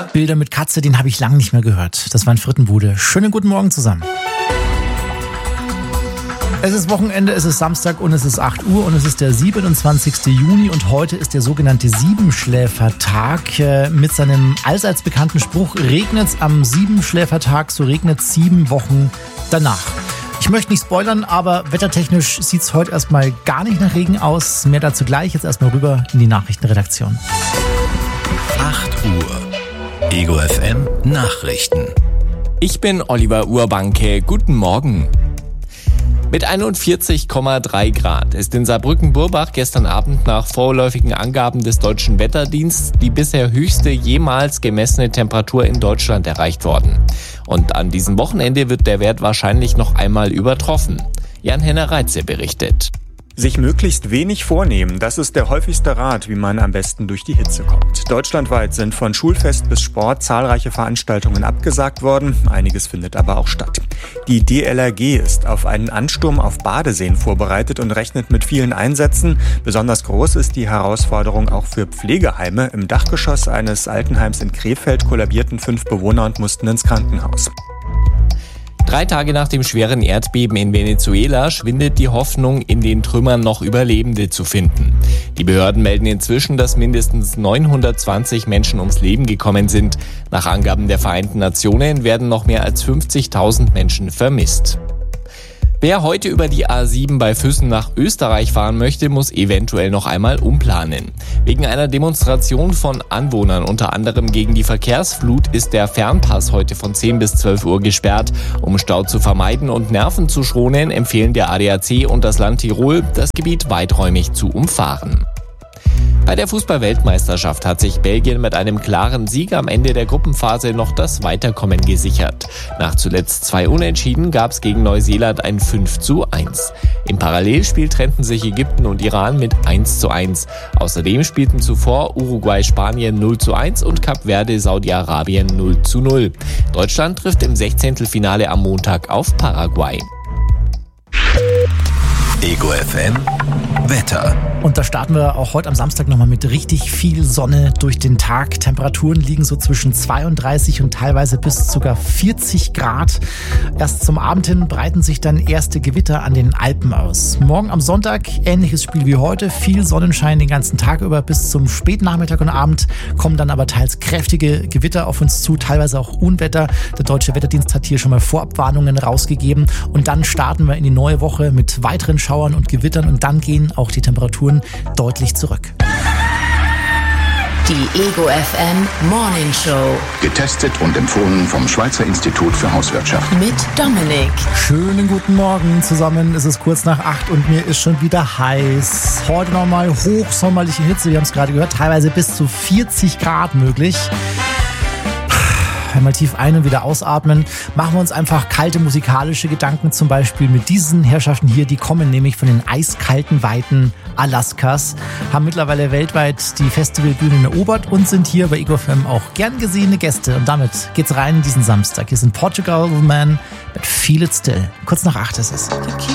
Bilder mit Katze, den habe ich lange nicht mehr gehört. Das war in Frittenbude. Schönen guten Morgen zusammen. Es ist Wochenende, es ist Samstag und es ist 8 Uhr und es ist der 27. Juni und heute ist der sogenannte Siebenschläfertag. Mit seinem allseits bekannten Spruch, regnet's am Siebenschläfertag, so regnet's 7 Wochen danach. Ich möchte nicht spoilern, aber wettertechnisch sieht's heute erstmal gar nicht nach Regen aus. Mehr dazu gleich, jetzt erstmal rüber in die Nachrichtenredaktion. 8 Uhr. Ego FM Nachrichten. Ich bin Oliver Urbanke. Guten Morgen. Mit 41,3 Grad ist in Saarbrücken-Burbach gestern Abend nach vorläufigen Angaben des Deutschen Wetterdienstes die bisher höchste jemals gemessene Temperatur in Deutschland erreicht worden. Und an diesem Wochenende wird der Wert wahrscheinlich noch einmal übertroffen. Jan-Henner Reitze berichtet. Sich möglichst wenig vornehmen, das ist der häufigste Rat, wie man am besten durch die Hitze kommt. Deutschlandweit sind von Schulfest bis Sport zahlreiche Veranstaltungen abgesagt worden, einiges findet aber auch statt. Die DLRG ist auf einen Ansturm auf Badeseen vorbereitet und rechnet mit vielen Einsätzen. Besonders groß ist die Herausforderung auch für Pflegeheime. Im Dachgeschoss eines Altenheims in Krefeld kollabierten 5 Bewohner und mussten ins Krankenhaus. 3 Tage nach dem schweren Erdbeben in Venezuela schwindet die Hoffnung, in den Trümmern noch Überlebende zu finden. Die Behörden melden inzwischen, dass mindestens 920 Menschen ums Leben gekommen sind. Nach Angaben der Vereinten Nationen werden noch mehr als 50.000 Menschen vermisst. Wer heute über die A7 bei Füssen nach Österreich fahren möchte, muss eventuell noch einmal umplanen. Wegen einer Demonstration von Anwohnern, unter anderem gegen die Verkehrsflut, ist der Fernpass heute von 10 bis 12 Uhr gesperrt. Um Stau zu vermeiden und Nerven zu schonen, empfehlen der ADAC und das Land Tirol, das Gebiet weiträumig zu umfahren. Bei der Fußball-Weltmeisterschaft hat sich Belgien mit einem klaren Sieg am Ende der Gruppenphase noch das Weiterkommen gesichert. Nach zuletzt 2 Unentschieden gab es gegen Neuseeland ein 5:1. Im Parallelspiel trennten sich Ägypten und Iran mit 1:1. Außerdem spielten zuvor Uruguay-Spanien 0:1 und Kap Verde Saudi-Arabien 0:0. Deutschland trifft im 16. am Montag auf Paraguay. Ego FM Wetter. Und da starten wir auch heute am Samstag nochmal mit richtig viel Sonne durch den Tag. Temperaturen liegen so zwischen 32 und teilweise bis sogar 40 Grad. Erst zum Abend hin breiten sich dann erste Gewitter an den Alpen aus. Morgen am Sonntag ähnliches Spiel wie heute. Viel Sonnenschein den ganzen Tag über bis zum Spätnachmittag und Abend. Kommen dann aber teils kräftige Gewitter auf uns zu, teilweise auch Unwetter. Der Deutsche Wetterdienst hat hier schon mal Vorabwarnungen rausgegeben. Und dann starten wir in die neue Woche mit weiteren Schauern und Gewittern. Und dann gehen auch die Temperaturen deutlich zurück. Die Ego FM Morning Show. Getestet und empfohlen vom Schweizer Institut für Hauswirtschaft. Mit Dominik. Schönen guten Morgen zusammen. Es ist kurz nach 8 und mir ist schon wieder heiß. Heute nochmal hochsommerliche Hitze. Wir haben es gerade gehört. Teilweise bis zu 40 Grad möglich. Einmal tief ein- und wieder ausatmen. Machen wir uns einfach kalte musikalische Gedanken, zum Beispiel mit diesen Herrschaften hier. Die kommen nämlich von den eiskalten Weiten Alaskas, haben mittlerweile weltweit die Festivalbühnen erobert und sind hier bei Ego FM auch gern gesehene Gäste. Und damit geht's rein in diesen Samstag. Hier sind Portugal Man mit Feel It Still. Kurz nach 8 ist es.